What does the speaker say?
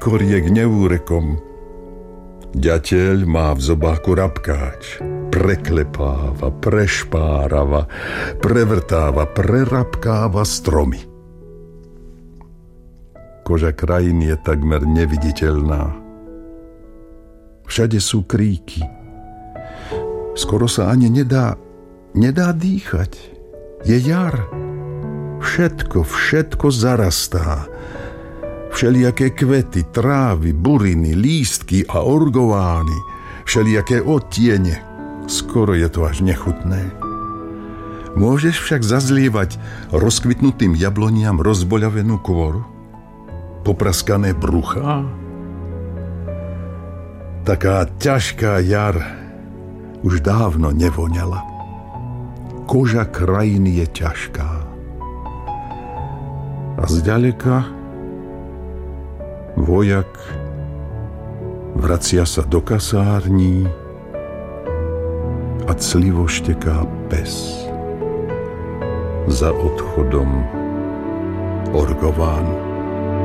korie k neúrekom. Ďateľ má v zobáku rabkáč, preklepáva, prešpárava, prevrtáva, prerabkáva stromy. Koža krajiny je takmer neviditeľná. Všade sú kríky. Skoro sa ani nedá dýchať. Je jar. Všetko zarastá. Všelijaké kvety, trávy, buriny, lístky a orgovány, všelijaké odtiene. Skoro je to až nechutné. Môžeš však zazlievať rozkvitnutým jabloniam rozboľavenú kôru? Popraskané bruchá? Taká ťažká jar už dávno nevoňala. Koža krajiny je ťažká. A zďaleka vojak vracia sa do kasární a clivo šteká pes za odchodom Orgován.